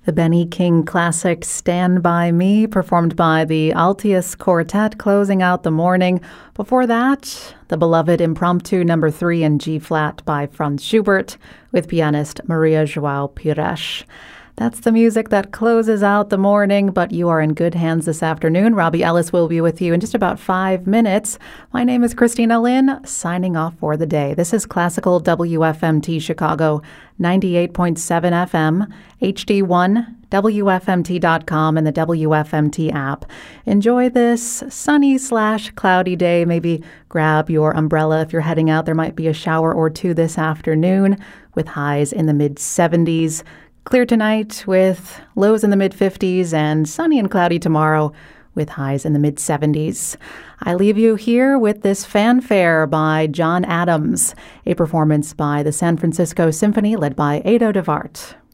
The Benny King classic Stand By Me, performed by the Altius Quartet, closing out the morning. Before that, the beloved Impromptu No. 3 in G-flat by Franz Schubert with pianist Maria João Pires. That's the music that closes out the morning, but you are in good hands this afternoon. Robbie Ellis will be with you in just about 5 minutes. My name is Christina Lynn, signing off for the day. This is Classical WFMT Chicago, 98.7 FM, HD1, WFMT.com, and the WFMT app. Enjoy this sunny/cloudy day. Maybe grab your umbrella if you're heading out. There might be a shower or two this afternoon with highs in the mid-70s. Clear tonight with lows in the mid-50s and sunny and cloudy tomorrow with highs in the mid-70s. I leave you here with this fanfare by John Adams, a performance by the San Francisco Symphony led by Ado DeVart.